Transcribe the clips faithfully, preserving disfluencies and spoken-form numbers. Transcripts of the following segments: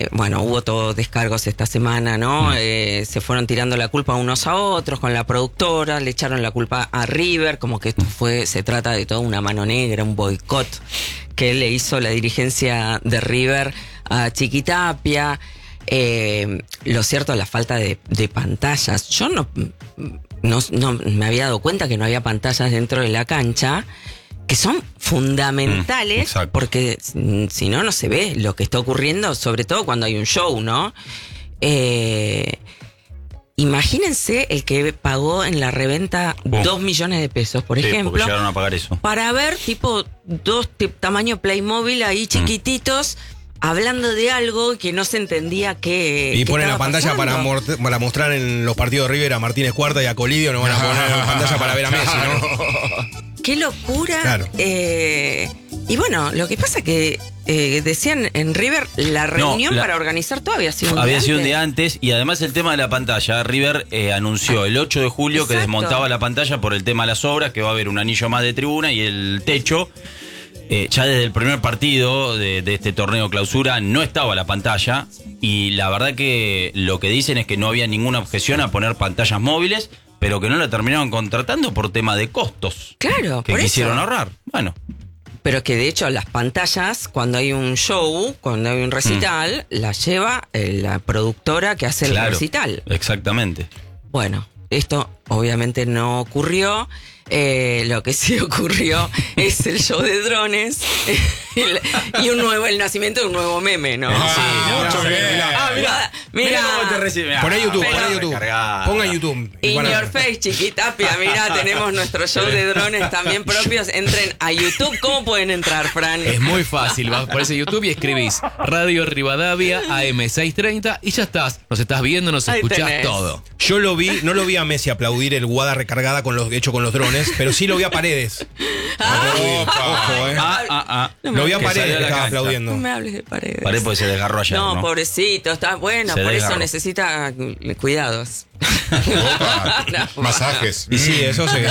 Eh, bueno, hubo todos descargos esta semana, ¿no? Mm. Eh, se fueron tirando la culpa unos a otros con la productora, le echaron la culpa a River, como que esto fue, se trata de toda una mano negra, un boicot que le hizo la dirigencia de River a Chiquitapia. Eh, lo cierto es la falta de, de pantallas. Yo no, no, no me había dado cuenta que no había pantallas dentro de la cancha, que son fundamentales, mm, porque si no, no se ve lo que está ocurriendo, sobre todo cuando hay un show, ¿no? Eh, imagínense el que pagó en la reventa uh. dos millones de pesos, por sí, ejemplo. Porque llegaron a pagar eso. Para ver, tipo, dos tamaño Playmobil ahí chiquititos, mm. hablando de algo que no se entendía que. Y ponen la pantalla para, para mostrar en los partidos de River a Martínez Cuarta y a Colidio, no van a poner la pantalla para ver a Messi, ¿no? ¡Qué locura! Claro. Eh, y bueno, lo que pasa que eh, decían en River, la reunión no, la, para organizar todo había sido un había día sido antes. un día antes. Y además el tema de la pantalla, River eh, anunció el ocho de julio Exacto. que desmontaba la pantalla por el tema de las obras, que va a haber un anillo más de tribuna y el techo. Eh, ya desde el primer partido de, de este torneo clausura no estaba la pantalla, y la verdad que lo que dicen es que no había ninguna objeción a poner pantallas móviles, pero que no la terminaron contratando por tema de costos. Claro, que por quisieron eso. ahorrar. Bueno. Pero que de hecho las pantallas, cuando hay un show, cuando hay un recital, mm. las lleva eh, la productora que hace claro, el recital. Exactamente. Bueno, esto obviamente no ocurrió. Eh, lo que sí ocurrió es el show de drones y un nuevo, el nacimiento de un nuevo meme, ¿no? Ah, sí, mucho no, bien. Ah, mira, mira, mira cómo te recibe. Poné YouTube, pero, poné YouTube. Ponga YouTube. In Para... your face, Chiquitapia. Mira, tenemos nuestro show de drones también propios. Entren a YouTube. ¿Cómo pueden entrar, Fran? Es muy fácil. Vas por ese YouTube y escribís Radio Rivadavia A M seiscientos treinta y ya estás. Nos estás viendo, nos Ahí escuchás tenés. todo. Yo lo vi, no lo vi a Messi aplaudir el Guada recargada con los, hecho con los drones, pero sí lo vi a Paredes. Ah, Ojo, eh. Ah, ah, ah. No Lo vi a Que Paredes salió a que la estaba cancha. aplaudiendo. No me hables de Paredes. Paredes porque se desgarró ayer, ¿no? No, pobrecito, está bueno, Se por desgarró. eso necesita eh, cuidados. No, Masajes. Y sí, eso se...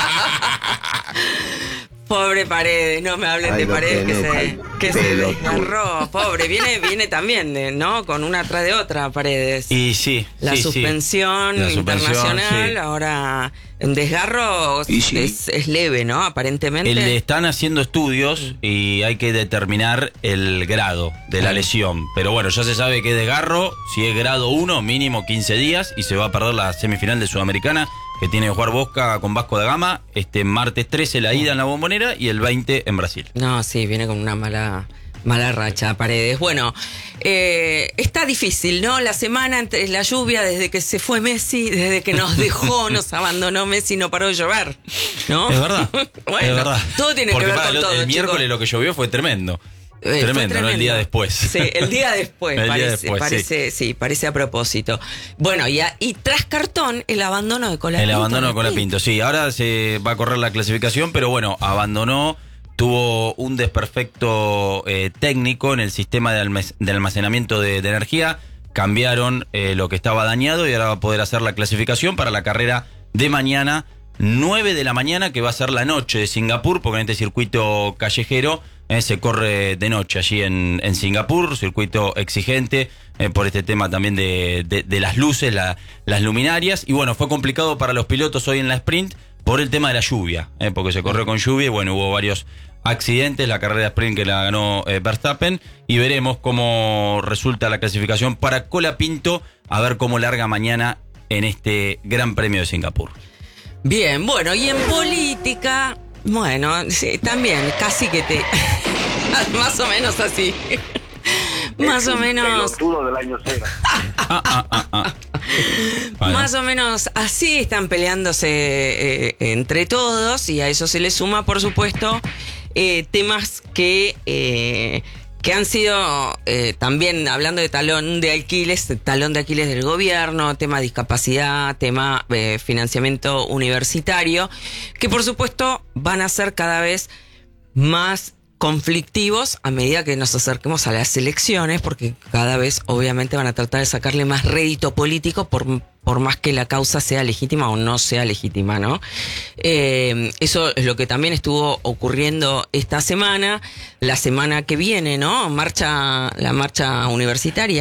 Pobre Paredes, no me hablen Ay, de lo Paredes que tenés, se, que se pelotudo. desgarró. Pobre, viene, viene también, de, ¿no? Con una atrás de otra Paredes. Y sí, La sí, suspensión sí. La suspensión, internacional, sí. ahora en desgarro Y sí. es, es leve, ¿no? Aparentemente. El- Le están haciendo estudios y hay que determinar el grado de la lesión. Pero bueno, ya se sabe que desgarro, si es grado uno, mínimo quince días, y se va a perder la semifinal de Sudamericana, que tiene que jugar Boca con Vasco da Gama, este martes trece la ida en la Bombonera y el veinte en Brasil. No, sí, viene con una mala, mala racha, Paredes. Bueno, eh, está difícil, ¿no? La semana entre la lluvia, desde que se fue Messi, desde que nos dejó, nos abandonó Messi, no paró de llover, ¿no? Es verdad. Bueno, es verdad. todo tiene Porque que ver para con el, todo, el miércoles chicos. lo que llovió fue tremendo. Eh, tremendo, fue ¿no? tremendo. El día después. Sí, el día después, El día parece, después, parece, sí. sí, parece a propósito. Bueno, y, a- y tras cartón, el abandono de Colapinto. El abandono de Martín. Colapinto, sí. Ahora se va a correr la clasificación, pero bueno, abandonó, tuvo un desperfecto eh, técnico en el sistema de, almac- de almacenamiento de, de energía. Cambiaron eh, lo que estaba dañado y ahora va a poder hacer la clasificación para la carrera de mañana, nueve de la mañana, que va a ser la noche de Singapur, porque en este circuito callejero eh, se corre de noche allí en, en Singapur, circuito exigente eh, por este tema también de, de, de las luces, la, las luminarias. Y bueno, fue complicado para los pilotos hoy en la sprint por el tema de la lluvia, eh, porque se corrió con lluvia y bueno, hubo varios accidentes, la carrera de sprint que la ganó eh, Verstappen, y veremos cómo resulta la clasificación para Colapinto, a ver cómo larga mañana en este Gran Premio de Singapur. Bien, bueno, y en política, bueno, sí, también, casi que te... más o menos así. Más o menos... Pelotudo del año cero. Ah, ah, ah, ah. Bueno. Más o menos así están peleándose eh, entre todos, y a eso se le suma, por supuesto, eh, temas que, eh, que han sido eh, también, hablando de talón de Aquiles, talón de Aquiles del gobierno, tema discapacidad, tema eh, financiamiento universitario, que por supuesto van a ser cada vez más conflictivos a medida que nos acerquemos a las elecciones, porque cada vez obviamente van a tratar de sacarle más rédito político por, por más que la causa sea legítima o no sea legítima, ¿no? Eh, eso es lo que también estuvo ocurriendo esta semana, la semana que viene, ¿no? Marcha, la marcha universitaria.